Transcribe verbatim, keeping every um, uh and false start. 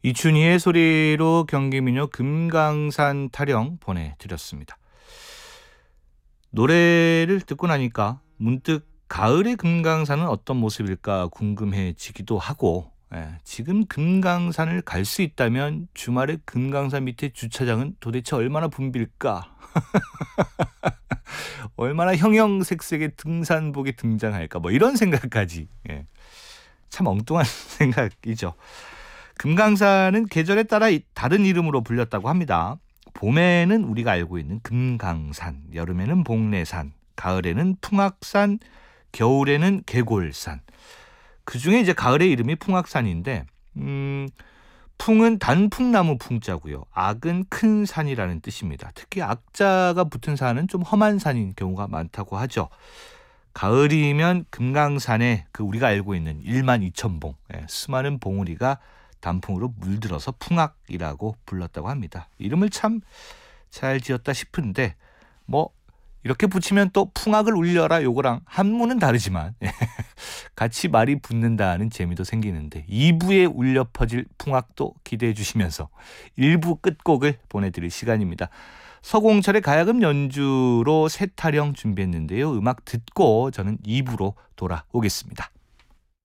이춘희의 소리로 경기민요 금강산 타령 보내드렸습니다. 노래를 듣고 나니까 문득 가을의 금강산은 어떤 모습일까 궁금해지기도 하고, 예, 지금 금강산을 갈 수 있다면 주말에 금강산 밑에 주차장은 도대체 얼마나 붐빌까? 얼마나 형형색색의 등산복이 등장할까? 뭐 이런 생각까지. 예, 참 엉뚱한 생각이죠. 금강산은 계절에 따라 다른 이름으로 불렸다고 합니다. 봄에는 우리가 알고 있는 금강산, 여름에는 복례산, 가을에는 풍악산, 겨울에는 계골산. 그중에 이제 가을의 이름이 풍악산인데, 음, 풍은 단풍나무 풍자고요. 악은 큰 산이라는 뜻입니다. 특히 악자가 붙은 산은 좀 험한 산인 경우가 많다고 하죠. 가을이면 금강산에 그 우리가 알고 있는 일만 이천 봉, 예, 수많은 봉우리가 단풍으로 물들어서 풍악이라고 불렀다고 합니다. 이름을 참 잘 지었다 싶은데, 뭐 이렇게 붙이면 또 풍악을 울려라 요거랑 한문은 다르지만 같이 말이 붙는다는 재미도 생기는데, 이 부에 울려 퍼질 풍악도 기대해 주시면서 일 부 끝곡을 보내드릴 시간입니다. 서공철의 가야금 연주로 새 타령 준비했는데요. 음악 듣고 저는 이 부로 돌아오겠습니다.